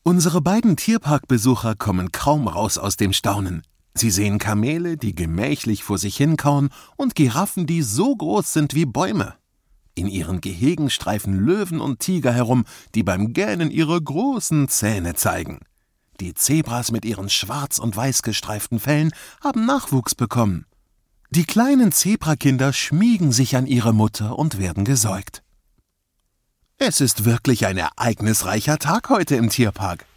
Unsere beiden Tierparkbesucher kommen kaum raus aus dem Staunen. Sie sehen Kamele, die gemächlich vor sich hinkauen, und Giraffen, die so groß sind wie Bäume. In ihren Gehegen streifen Löwen und Tiger herum, die beim Gähnen ihre großen Zähne zeigen. Die Zebras mit ihren schwarz- und weiß gestreiften Fellen haben Nachwuchs bekommen. Die kleinen Zebrakinder schmiegen sich an ihre Mutter und werden gesäugt. Es ist wirklich ein ereignisreicher Tag heute im Tierpark.